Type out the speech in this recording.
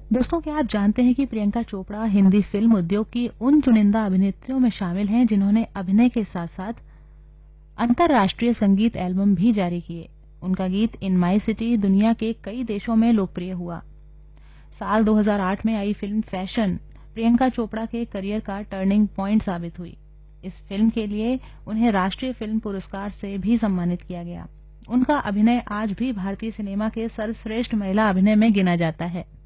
दोस्तों, क्या आप जानते हैं कि प्रियंका चोपड़ा हिंदी फिल्म उद्योग की उन चुनिंदा अभिनेत्रियों में शामिल हैं जिन्होंने अभिनय के साथ साथ अंतर्राष्ट्रीय संगीत एल्बम भी जारी किए। उनका गीत इन माई सिटी दुनिया के कई देशों में लोकप्रिय हुआ। साल 2008 में आई फिल्म फैशन प्रियंका चोपड़ा के करियर का टर्निंग पॉइंट साबित हुई। इस फिल्म के लिए उन्हें राष्ट्रीय फिल्म पुरस्कार से भी सम्मानित किया गया। उनका अभिनय आज भी भारतीय सिनेमा के सर्वश्रेष्ठ महिला अभिनय में गिना जाता है।